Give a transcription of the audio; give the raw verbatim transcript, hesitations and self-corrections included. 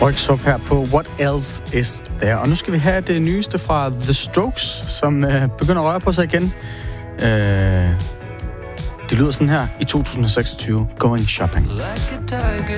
Rygsup her på What Else Is There. Og nu skal vi have det nyeste fra The Strokes, som øh, begynder at røre på sig igen. Øh, det lyder sådan her i to tusind og seksogtyve. Going Shopping.